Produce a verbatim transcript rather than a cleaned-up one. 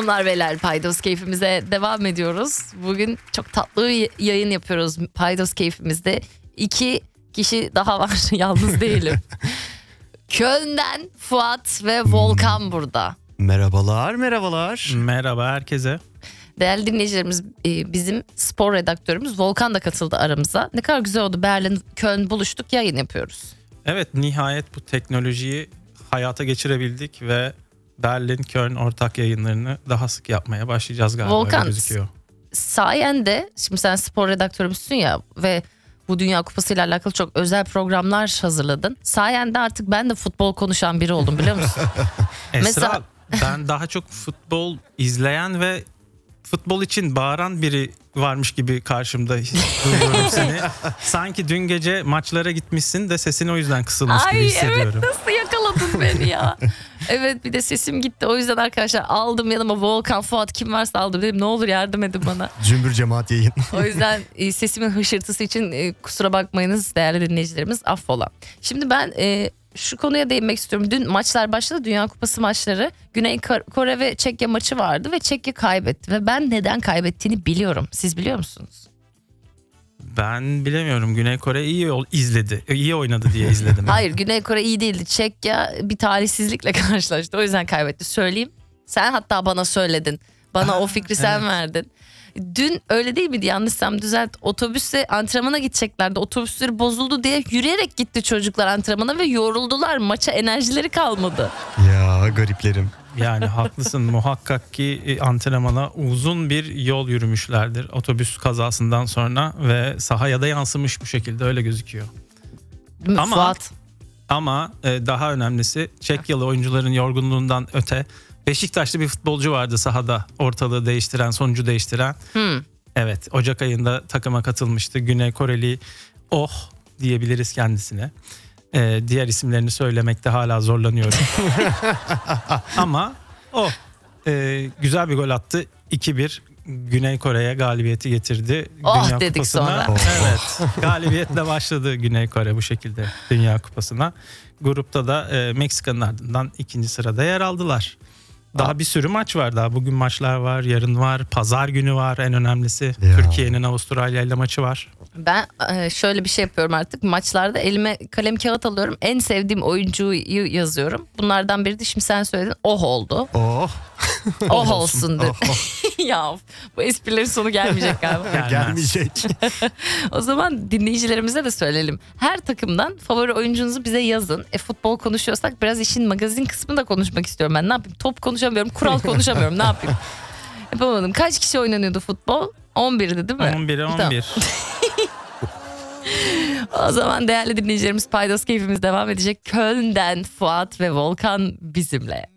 Hanımlar beyler, Paydos keyfimize devam ediyoruz. Bugün çok tatlı bir yayın yapıyoruz Paydos keyfimizde. İki kişi daha var, yalnız değilim. Köln'den Fuat ve Volkan burada. Merhabalar, merhabalar. Merhaba herkese. Değerli dinleyicilerimiz, bizim spor redaktörümüz Volkan da katıldı aramıza. Ne kadar güzel oldu, Berlin, Köln buluştuk, yayın yapıyoruz. Evet, nihayet bu teknolojiyi hayata geçirebildik ve Berlin, Köln ortak yayınlarını daha sık yapmaya başlayacağız galiba. Volkan, gözüküyor. Sayende, şimdi sen spor redaktörümüzsün ya ve bu Dünya Kupası ile alakalı çok özel programlar hazırladın. Sayende artık ben de futbol konuşan biri oldum, biliyor musun? Esra, Mesela... ben daha çok futbol izleyen ve futbol için bağıran biri varmış gibi karşımda duyuyorum seni. Sanki dün gece maçlara gitmişsin de sesin o yüzden kısılmış Ay, gibi hissediyorum. Evet, nasıl yakaladın beni ya. Evet, bir de sesim gitti, o yüzden arkadaşlar aldım yanıma Volkan, Fuat, kim varsa aldım, dedim ne olur yardım edin bana. Cümbür cemaat yayın. O yüzden e, sesimin hışırtısı için e, kusura bakmayınız değerli dinleyicilerimiz, affola. Şimdi ben e, şu konuya değinmek istiyorum. Dün maçlar başladı, Dünya Kupası maçları. Güney Kore ve Çekya maçı vardı ve Çekya kaybetti ve ben neden kaybettiğini biliyorum. Siz biliyor musunuz? Ben bilemiyorum. Güney Kore iyi izledi. İyi oynadı diye izledim. Hayır, Güney Kore iyi değildi. Çekya bir talihsizlikle karşılaştı. O yüzden kaybetti. Söyleyeyim. Sen hatta bana söyledin. Bana o fikri sen evet. verdin. Dün öyle değil miydi? Yanlışsam düzelt. Otobüsle antrenmana gideceklerdi. Otobüsleri bozuldu diye yürüyerek gitti çocuklar antrenmana ve yoruldular. Maça enerjileri kalmadı. Ya gariplerim. Yani haklısın, muhakkak ki antrenmana uzun bir yol yürümüşlerdir otobüs kazasından sonra ve sahaya da yansımış bu şekilde, öyle gözüküyor. Değil mi ama, Fuat? Ama daha önemlisi Çekyalı oyuncuların yorgunluğundan öte Beşiktaşlı bir futbolcu vardı sahada, ortalığı değiştiren, sonucu değiştiren. Hmm. Evet, Ocak ayında takıma katılmıştı. Güney Koreli Oh diyebiliriz kendisine. Ee, diğer isimlerini söylemekte hala zorlanıyorum. Ama o e, güzel bir gol attı. iki bir Güney Kore'ye galibiyeti getirdi. Oh Dünya dedik Kupası'na. sonra. Evet, galibiyetle başladı Güney Kore bu şekilde Dünya Kupası'na. Grupta da e, Meksika'nın ardından ikinci sırada yer aldılar. Daha oh. bir sürü maç var daha. Bugün maçlar var, yarın var, pazar günü var, en önemlisi. Ya. Türkiye'nin Avustralya ile maçı var. Ben şöyle bir şey yapıyorum artık. Maçlarda elime kalem kağıt alıyorum. En sevdiğim oyuncuyu yazıyorum. Bunlardan biri de şimdi sen söyledin. Oh oldu. Oh. Oh olsun dedi. Oh, oh. Ya bu esprilerin sonu gelmeyecek galiba. Gelmeyecek. O zaman dinleyicilerimize de söyleyelim. Her takımdan favori oyuncunuzu bize yazın. E futbol konuşuyorsak biraz işin magazin kısmını da konuşmak istiyorum ben. Ne yapayım? Top konuşamıyorum, kural konuşamıyorum. Ne yapayım? Yapamadım. Kaç kişi oynanıyordu futbol? on birdi değil mi? on bire on bir. O zaman değerli dinleyicilerimiz, Paydos keyfimiz devam edecek. Köln'den Fuat ve Volkan bizimle.